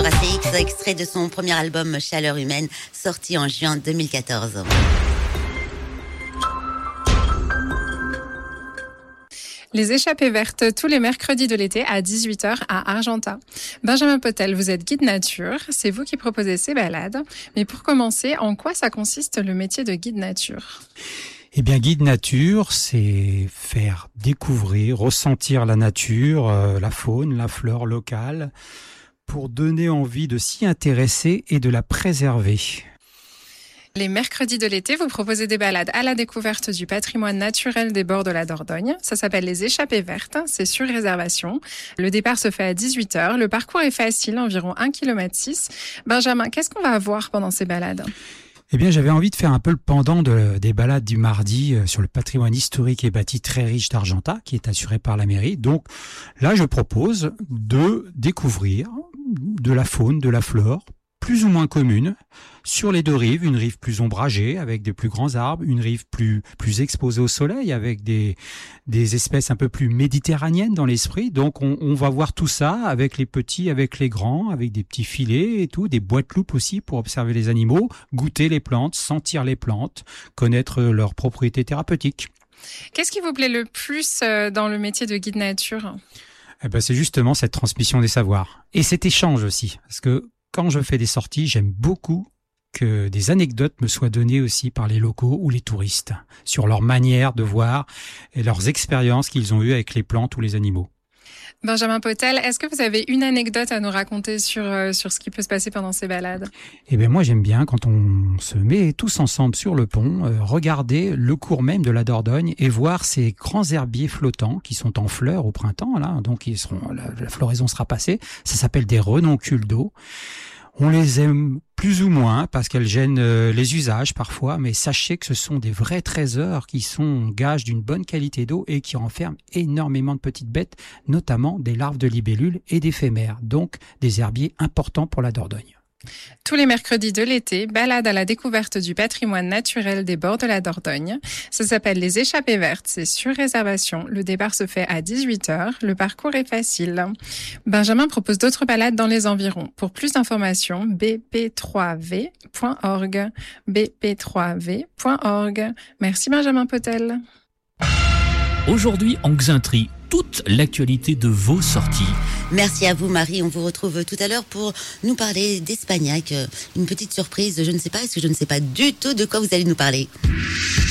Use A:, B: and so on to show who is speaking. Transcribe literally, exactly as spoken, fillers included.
A: A C X, extrait de son premier album Chaleur humaine, sorti en juin deux mille quatorze.
B: Les échappées vertes, tous les mercredis de l'été à dix-huit heures à Argentat. Benjamin Potel, vous êtes guide nature, c'est vous qui proposez ces balades. Mais pour commencer, en quoi ça consiste le métier de guide nature ?
C: Eh bien, guide nature, c'est faire découvrir, ressentir la nature, euh, la faune, la flore locale, pour donner envie de s'y intéresser et de la préserver.
B: Les mercredis de l'été, vous proposez des balades à la découverte du patrimoine naturel des bords de la Dordogne. Ça s'appelle les échappées vertes, c'est sur réservation. Le départ se fait à dix-huit heures. Le parcours est facile, environ un virgule six kilomètres. Benjamin, qu'est-ce qu'on va voir pendant ces balades ?
C: Eh bien, j'avais envie de faire un peu le pendant de, des balades du mardi euh, sur le patrimoine historique et bâti très riche d'Argentat, qui est assuré par la mairie. Donc là, je propose de découvrir de la faune, de la flore, plus ou moins commune, sur les deux rives, une rive plus ombragée avec des plus grands arbres, une rive plus plus exposée au soleil avec des des espèces un peu plus méditerranéennes dans l'esprit. Donc on, on va voir tout ça avec les petits, avec les grands, avec des petits filets et tout, des boîtes loupes aussi pour observer les animaux, goûter les plantes, sentir les plantes, connaître leurs propriétés thérapeutiques.
B: Qu'est-ce qui vous plaît le plus dans le métier de guide nature ?
C: Eh ben c'est justement cette transmission des savoirs et cet échange aussi, parce que quand je fais des sorties, j'aime beaucoup que des anecdotes me soient données aussi par les locaux ou les touristes sur leur manière de voir et leurs expériences qu'ils ont eues avec les plantes ou les animaux.
B: Benjamin Potel, est-ce que vous avez une anecdote à nous raconter sur, euh, sur ce qui peut se passer pendant ces balades ?
C: Eh bien moi j'aime bien quand on se met tous ensemble sur le pont, euh, regarder le cours même de la Dordogne et voir ces grands herbiers flottants qui sont en fleurs au printemps, là, donc ils seront, la, la floraison sera passée. Ça s'appelle des renoncules d'eau. On les aime plus ou moins parce qu'elles gênent les usages parfois, mais sachez que ce sont des vrais trésors qui sont gages d'une bonne qualité d'eau et qui renferment énormément de petites bêtes, notamment des larves de libellules et d'éphémères, donc des herbiers importants pour la Dordogne.
B: Tous les mercredis de l'été, balade à la découverte du patrimoine naturel des bords de la Dordogne. Ça s'appelle les échappées vertes, c'est sur réservation. Le départ se fait à dix-huit heures. Le parcours est facile. Benjamin propose d'autres balades dans les environs. Pour plus d'informations, b p trois v point org. b p trois v point org. Merci Benjamin Potel.
D: Aujourd'hui en Xainterie, toute l'actualité de vos sorties.
A: Merci à vous Marie, on vous retrouve tout à l'heure pour nous parler d'Espagnac. Une petite surprise, je ne sais pas, est-ce que je ne sais pas du tout de quoi vous allez nous parler ?